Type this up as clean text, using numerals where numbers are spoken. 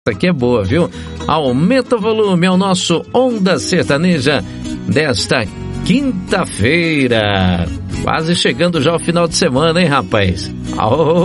aqui é boa, viu? Aumenta o volume ao nosso Onda Sertaneja desta quinta-feira. Quase chegando já ao final de semana, hein, rapaz?